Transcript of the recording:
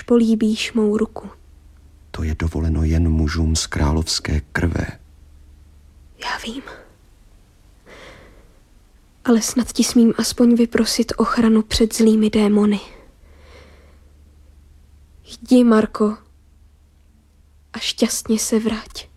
políbíš mou ruku. To je dovoleno jen mužům z královské krve. Já vím. Ale snad ti smím aspoň vyprosit ochranu před zlými démony. Jdi, Marko, a šťastně se vrať.